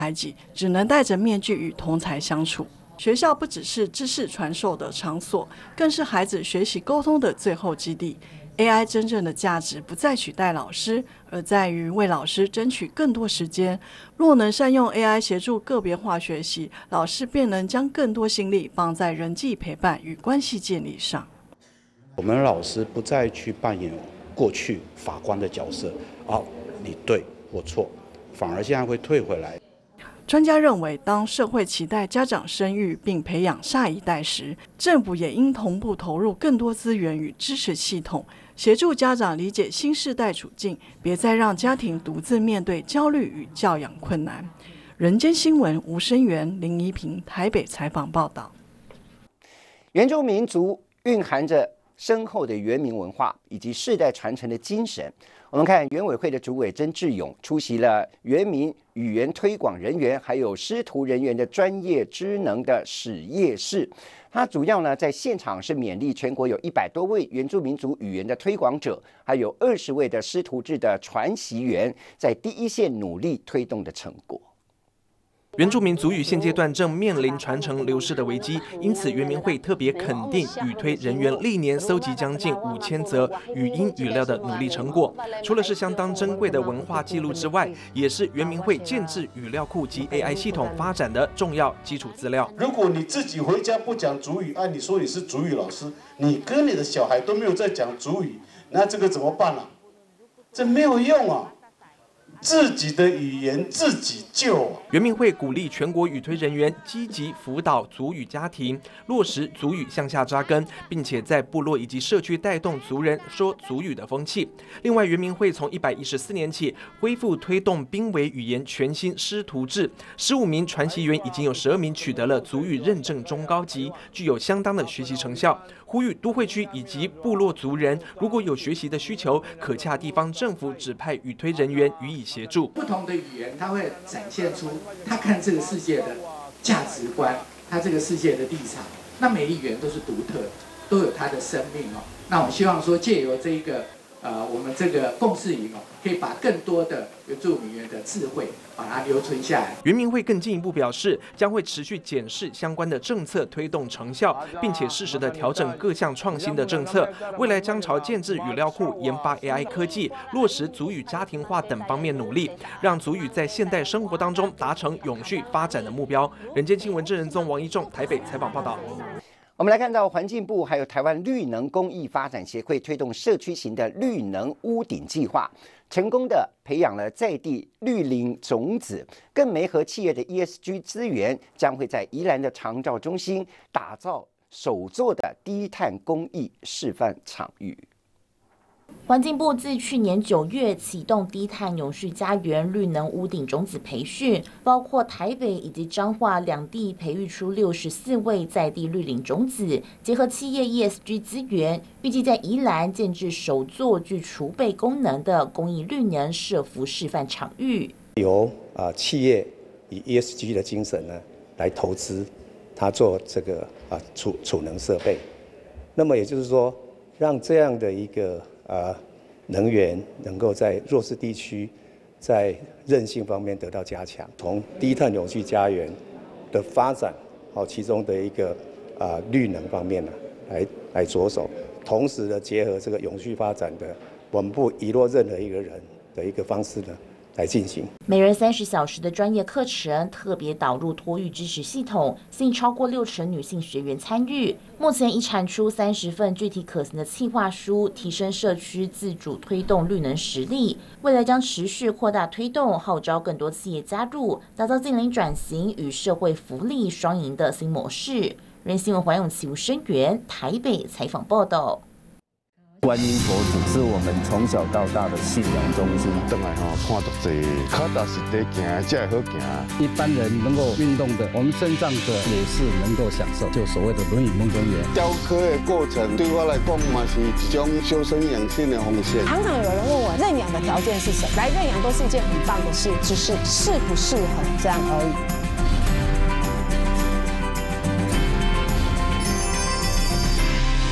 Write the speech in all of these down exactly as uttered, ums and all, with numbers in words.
排挤，只能戴着面具与同侪相处。学校不只是知识传授的场所，更是孩子学习沟通的最后基地。A I 真正的价值不在取代老师，而在于为老师争取更多时间。若能善用 A I 协助个别化学习，老师便能将更多心力放在人际陪伴与关系建立上。 我们老师不再去扮演过去法官的角色，啊，你对我错，反而现在会退回来。 专家认为，当社会期待家长生育并培养下一代时，政府也应同步投入更多资源与支持系统，协助家长理解新世代处境，别再让家庭独自面对焦虑与教养困难。人间新闻吴声源、林怡平台北采访报道。 原住民族蕴含着深厚的原民文化以及世代传承的精神。我们看原委会的主委曾志勇出席了原民语言推广人员还有师徒人员的专业知能的实业式。他主要呢在现场是勉励全国有一百多位原住民族语言的推广者，还有二十位的师徒制的传习员，在第一线努力推动的成果。 原住民族语现阶段正面临传承流失的危机，因此原民会特别肯定语推人员历年搜集将近五千则语音语料的努力成果。除了是相当珍贵的文化记录之外，也是原民会建制语料库及 A I 系统发展的重要基础资料。 如果你自己回家不讲族语，按、啊、你说你是族语老师，你跟你的小孩都没有在讲族语，那这个怎么办啊？这没有用啊！自己的语言自己救啊！ 原民会鼓励全国语推人员积极辅导族语家庭，落实族语向下扎根，并且在部落以及社区带动族人说族语的风气。另外，原民会从一百一十四年起恢复推动濒危语言全新师徒制，十五名传习员已经有十二名取得了族语认证中高级，具有相当的学习成效。呼吁都会区以及部落族人，如果有学习的需求，可洽地方政府指派语推人员予以协助。 不同的语言，它会展现出他看这个世界的价值观，他这个世界的立场。那每一语言都是独特，都有它的生命哦。那我们希望说，借由这一个呃，我们这个共识营哦，可以把更多的原住民语言的智慧把它留存下来。 原民会更进一步表示，将会持续检视相关的政策推动成效，并且适时的调整各项创新的政策。未来将朝建制语料库、研发 A I 科技、落实族语家庭化等方面努力，让族语在现代生活当中达成永续发展的目标。人间新闻郑仁宗、王一仲台北采访报道。 我们来看到环境部还有台湾绿能公益发展协会推动社区型的绿能屋顶计划，成功的培养了在地绿林种子，更媒合企业的 E S G 资源，将会在宜兰的长照中心打造首座的低碳公益示范场域。 环境部自去年九月启动低碳永续家园绿能屋顶种子培训，包括台北以及彰化两地培育出六十四位在地绿林种子，结合企业 E S G 资源，预计在宜兰建置首座具储备功能的公益绿能设服示范场域。 由啊、呃、企业以 E S G 的精神呢来投资，它做这个啊储储能设备，那么也就是说，让这样的一个啊，能源能够在弱势地区，在韧性方面得到加强。从低碳永续家园的发展，好其中的一个啊绿能方面呢，来来着手，同时的结合这个永续发展的，我们不遗落任何一个人的一个方式呢。来进行每人三十小时的专业课程，特别导入托育支持系统，吸引超过六成女性学员参与。目前已产出三十份具体可行的企划书，提升社区自主推动绿能实力。未来将持续扩大推动，号召更多企业加入，打造净零转型与社会福利双赢的新模式。人新闻黄永琪、吴声源台北采访报道。 观音佛祖是我们从小到大的信仰中心。 等来吼，看到这脚踏实地行，才会好行。 一般人能够运动的，我们身障者也是能够享受，就所谓的轮椅梦中人。 教课的过程对我来讲嘛是一种修身养性的方式。 常常有人问我认养的条件是什么？来认养都是一件很棒的事，只是适不适合这样而已。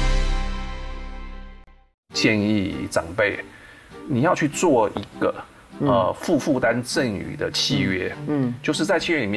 建议长辈，你要去做一个呃负负担赠与的契约，嗯，就是在契约里面。